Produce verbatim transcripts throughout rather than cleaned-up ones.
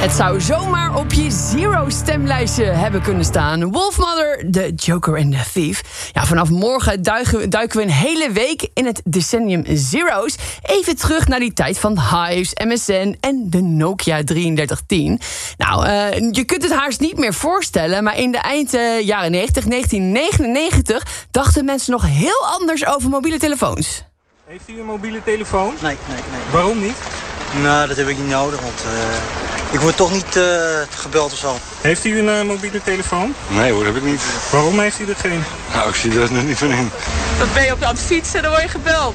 Het zou zomaar op je Zero-stemlijstje hebben kunnen staan. Wolfmother, The Joker en The Thief. Ja, vanaf morgen duiken, duiken we een hele week in het decennium Zero's. Even terug naar die tijd van Hives, M S N en de Nokia drieëndertig tien. Nou, uh, je kunt het haast niet meer voorstellen, maar in de eind uh, jaren negentig, negentien negenennegentig... dachten mensen nog heel anders over mobiele telefoons. Heeft u een mobiele telefoon? Nee, nee, nee. Waarom niet? Nou, dat heb ik niet nodig, want uh, ik word toch niet uh, gebeld of zo. Heeft u een uh, mobiele telefoon? Nee hoor, heb ik niet. Waarom heeft u er geen? Nou, ik zie er niet van in. Dan ben je op aan het fietsen, dan word je gebeld.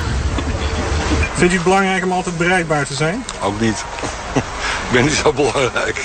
Vindt u het belangrijk om altijd bereikbaar te zijn? Ook niet. Ik ben niet zo belangrijk.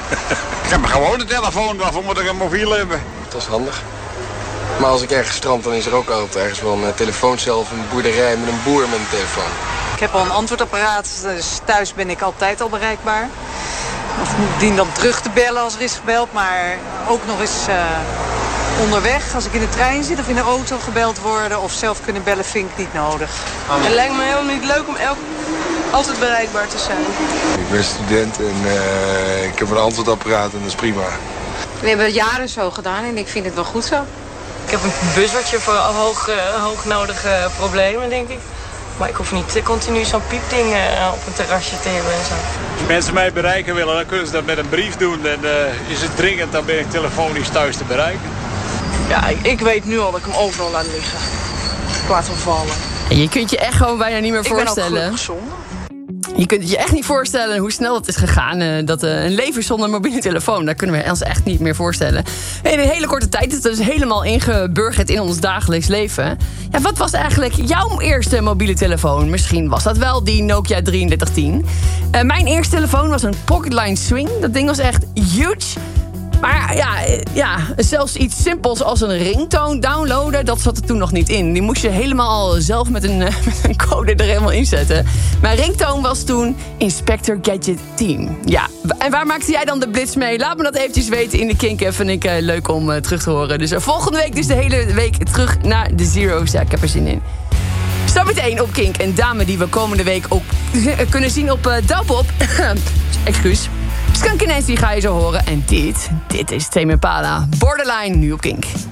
Ik heb gewoon een telefoon, waarvoor moet ik een mobiel hebben? Dat is handig. Maar als ik ergens strand, dan is er ook altijd ergens wel een telefooncel of een boerderij met een boer met een telefoon. Ik heb al een antwoordapparaat, dus thuis ben ik altijd al bereikbaar. Of ik dien dan terug te bellen als er is gebeld, maar ook nog eens uh, onderweg. Als ik in de trein zit of in de auto gebeld worden of zelf kunnen bellen, vind ik niet nodig. Het lijkt me helemaal niet leuk om elk, altijd bereikbaar te zijn. Ik ben student en uh, ik heb een antwoordapparaat en dat is prima. We hebben het jaren zo gedaan en ik vind het wel goed zo. Ik heb een buzzertje voor hoog, uh, hoognodige problemen, denk ik. Maar ik hoef niet continu zo'n piepding uh, op een terrasje te hebben en zo. Als mensen mij bereiken willen, dan kunnen ze dat met een brief doen. En uh, is het dringend, dan ben ik telefonisch thuis te bereiken. Ja, ik, ik weet nu al dat ik hem overal laat liggen. In plaats van vallen. En je kunt je echt gewoon bijna niet meer voorstellen. Ik ben ook gelukkig zonder. Je kunt het je echt niet voorstellen hoe snel het is gegaan. Uh, dat uh, een leven zonder mobiele telefoon, dat kunnen we ons echt niet meer voorstellen. In een hele korte tijd is het dus helemaal ingeburgerd in ons dagelijks leven. Ja, wat was eigenlijk jouw eerste mobiele telefoon? Misschien was dat wel die Nokia drieëndertig tien. Uh, mijn eerste telefoon was een Pocketline Swing. Dat ding was echt huge. Maar ja, ja, zelfs iets simpels als een ringtoon downloaden, dat zat er toen nog niet in. Die moest je helemaal zelf met een, met een code er helemaal inzetten. Mijn ringtoon was toen Inspector Gadget tien. Ja, en waar maakte jij dan de blitz mee? Laat me dat eventjes weten in de Kink. Vind ik uh, leuk om uh, terug te horen. Dus uh, volgende week dus de hele week terug naar de Zero's. Ja, ik heb er zin in. Zometeen op Kink. Een dame die we komende week ook kunnen zien op uh, Dubpop. Excuus. Skunk Nancy ga je zo horen. En dit, dit is Tame Impala. Borderline, nu op Kink.